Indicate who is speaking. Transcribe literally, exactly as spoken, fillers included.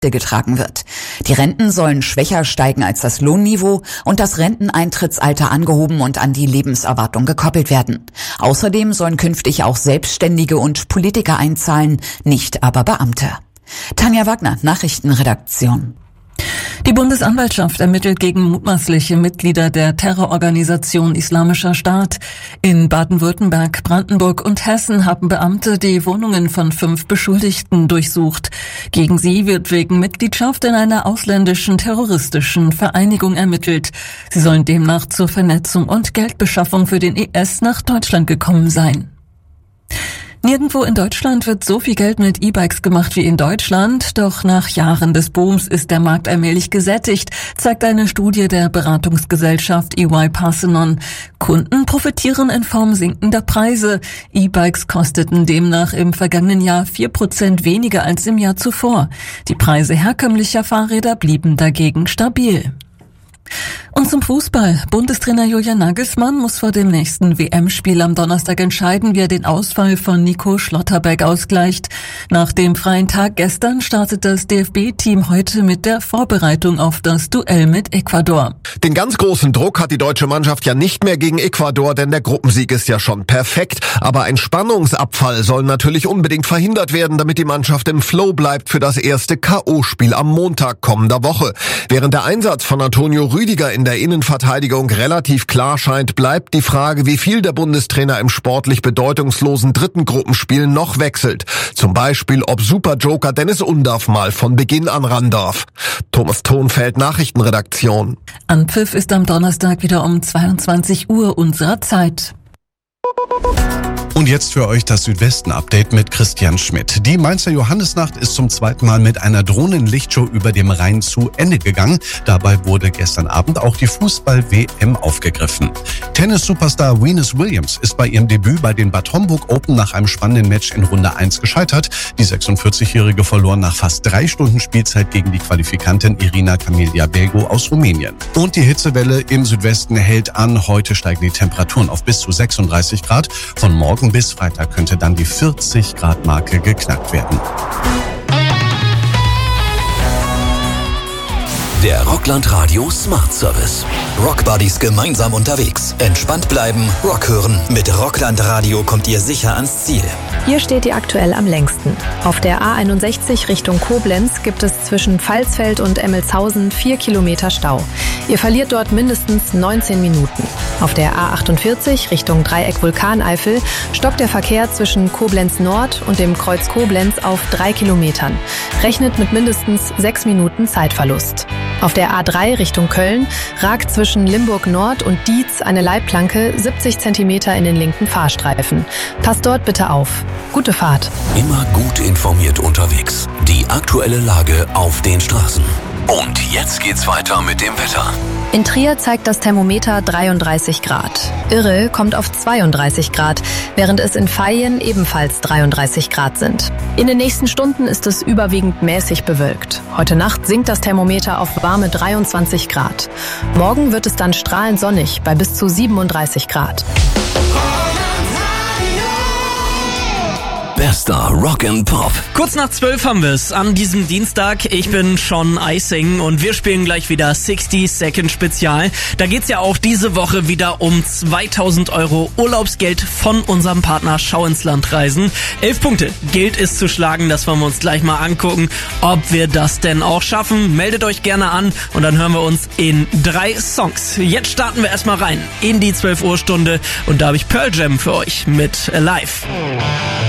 Speaker 1: getragen wird. Die Renten sollen schwächer steigen als das Lohnniveau und das Renteneintrittsalter angehoben und an die Lebenserwartung gekoppelt werden. Außerdem sollen künftig auch Selbstständige und Politiker einzahlen, nicht aber Beamte. Tanja Wagner, Nachrichtenredaktion.
Speaker 2: Die Bundesanwaltschaft ermittelt gegen mutmaßliche Mitglieder der Terrororganisation Islamischer Staat. In Baden-Württemberg, Brandenburg und Hessen haben Beamte die Wohnungen von fünf Beschuldigten durchsucht. Gegen sie wird wegen Mitgliedschaft in einer ausländischen terroristischen Vereinigung ermittelt. Sie sollen demnach zur Vernetzung und Geldbeschaffung für den I S nach Deutschland gekommen sein. Nirgendwo in Deutschland wird so viel Geld mit E-Bikes gemacht wie in Deutschland, doch nach Jahren des Booms ist der Markt allmählich gesättigt, zeigt eine Studie der Beratungsgesellschaft E Y Parthenon. Kunden profitieren in Form sinkender Preise. E-Bikes kosteten demnach im vergangenen Jahr vier Prozent weniger als im Jahr zuvor. Die Preise herkömmlicher Fahrräder blieben dagegen stabil. Und zum Fußball. Bundestrainer Julian Nagelsmann muss vor dem nächsten W M-Spiel am Donnerstag entscheiden, wie er den Ausfall von Nico Schlotterbeck ausgleicht. Nach dem freien Tag gestern startet das D F B-Team heute mit der Vorbereitung auf das Duell mit Ecuador.
Speaker 3: Den ganz großen Druck hat die deutsche Mannschaft ja nicht mehr gegen Ecuador, denn der Gruppensieg ist ja schon perfekt. Aber ein Spannungsabfall soll natürlich unbedingt verhindert werden, damit die Mannschaft im Flow bleibt für das erste K O-Spiel am Montag kommender Woche. Während der Einsatz von Antonio Rüdiger in der Innenverteidigung relativ klar scheint, bleibt die Frage, wie viel der Bundestrainer im sportlich bedeutungslosen dritten Gruppenspiel noch wechselt. Zum Beispiel, ob Superjoker Dennis Undaff mal von Beginn an ran darf. Thomas Thonfeld, Nachrichtenredaktion.
Speaker 2: Anpfiff ist am Donnerstag wieder um zweiundzwanzig Uhr unserer Zeit.
Speaker 4: Und jetzt für euch das Südwesten-Update mit Christian Schmidt. Die Mainzer Johannisnacht ist zum zweiten Mal mit einer Drohnenlichtshow über dem Rhein zu Ende gegangen. Dabei wurde gestern Abend auch die Fußball-W M aufgegriffen. Tennis-Superstar Venus Williams ist bei ihrem Debüt bei den Bad Homburg Open nach einem spannenden Match in Runde eins gescheitert. Die sechsundvierzigjährige verlor nach fast drei Stunden Spielzeit gegen die Qualifikantin Irina Camelia Begu aus Rumänien. Und die Hitzewelle im Südwesten hält an. Heute steigen die Temperaturen auf bis zu sechsunddreißig Grad. Von morgen bis Freitag könnte dann die vierzig Grad Marke geknackt werden.
Speaker 5: Der Rockland Radio Smart Service. Rock Buddies gemeinsam unterwegs. Entspannt bleiben, Rock hören. Mit Rockland Radio kommt ihr sicher ans Ziel.
Speaker 6: Hier steht ihr aktuell am längsten. Auf der A einundsechzig Richtung Koblenz gibt es zwischen Pfalzfeld und Emmelshausen vier Kilometer Stau. Ihr verliert dort mindestens neunzehn Minuten. Auf der A achtundvierzig Richtung Dreieck Vulkaneifel stockt der Verkehr zwischen Koblenz Nord und dem Kreuz Koblenz auf drei Kilometern. Rechnet mit mindestens sechs Minuten Zeitverlust. Auf der A drei Richtung Köln ragt zwischen Limburg Nord und Dietz eine Leitplanke siebzig Zentimeter in den linken Fahrstreifen. Passt dort bitte auf. Gute Fahrt.
Speaker 5: Immer gut informiert unterwegs. Die aktuelle Lage auf den Straßen. Und jetzt geht's weiter mit dem Wetter.
Speaker 6: In Trier zeigt das Thermometer dreiunddreißig Grad. Irre kommt auf zweiunddreißig Grad, während es in Vaihingen ebenfalls dreiunddreißig Grad sind. In den nächsten Stunden ist es überwiegend mäßig bewölkt. Heute Nacht sinkt das Thermometer auf warme dreiundzwanzig Grad. Morgen wird es dann strahlend sonnig bei bis zu siebenunddreißig Grad.
Speaker 5: Bester Rock and Pop.
Speaker 7: Kurz nach zwölf haben wir es an diesem Dienstag. Ich bin Sean Icing und wir spielen gleich wieder sixty Second Spezial. Da geht's ja auch diese Woche wieder um zweitausend Euro Urlaubsgeld von unserem Partner Schau ins Land Reisen. Elf Punkte gilt es zu schlagen, das wollen wir uns gleich mal angucken, ob wir das denn auch schaffen. Meldet euch gerne an und dann hören wir uns in drei Songs. Jetzt starten wir erstmal rein in die zwölf Uhr Stunde und da habe ich Pearl Jam für euch mit Alive.